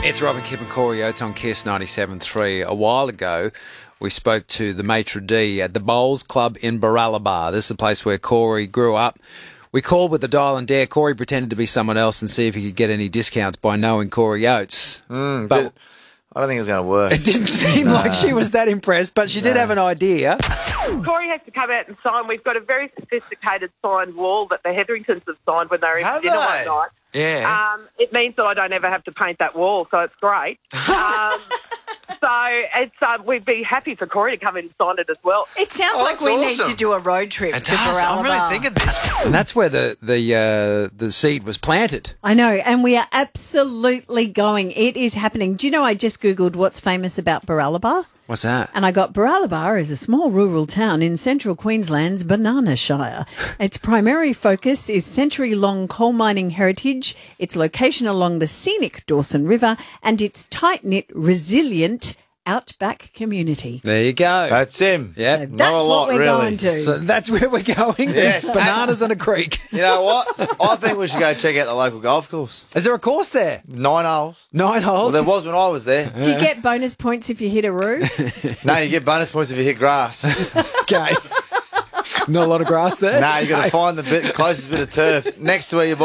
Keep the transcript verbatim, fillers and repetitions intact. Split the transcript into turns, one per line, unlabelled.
It's Robin Kipp and Corey Oates on Kiss ninety-seven point three. A while ago, we spoke to the maitre d' at the Bowls Club in Baralaba. This is the place where Corey grew up. We called with the dial and dare. Corey pretended to be someone else and see if he could get any discounts by knowing Corey Oates.
Mm,
but
did, I don't think it was going to work.
It didn't seem
no.
like she was that impressed, but she no. did have an idea.
Corey has to come out and sign. We've got a very sophisticated signed wall that the Hetheringtons have signed when they were in
have
dinner
they?
one night.
Yeah.
Um, it means that I don't ever have to paint that wall, so it's great. Um, so it's, um, we'd be happy for Corey to come in and sign it as well.
It sounds
oh,
like we
awesome.
need to do a road trip
It
to
does.
Baralaba.
I'm really thinking this. And that's where the the uh, the seed was planted.
I know, and we are absolutely going. It is happening. Do you know I just Googled what's famous about Baralaba?
What's that?
And I got Baralaba is a small rural town in central Queensland's Banana Shire. Its primary focus is century-long coal mining heritage, its location along the scenic Dawson River, and its tight-knit, resilient outback community.
There you go.
That's him.
Yeah,
So that's
a lot,
what we're
really.
going to.
So that's where we're going.
Yes.
Bananas on a creek.
You know what? I think we should go check out the local golf course.
Is there a course there?
Nine holes.
Nine
Well,
holes.
there was when I was there.
Do you get bonus points if you hit a roof?
No, you get bonus points if you hit grass.
Okay. Not a lot of grass there.
No, you got to find the bit, closest bit of turf next to where your